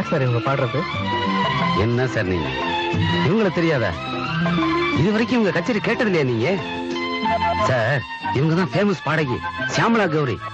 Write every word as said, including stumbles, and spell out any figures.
யார் சார் இவங்க பாடுறது? என்ன சார் நீங்க இவங்கள தெரியாதா? இது வரைக்கும் இவங்க கச்சேரி கேட்டது இல்லையா நீங்க? சார் இவங்க தான் ஃபேமஸ் பாடகி சியாமலா கௌரி.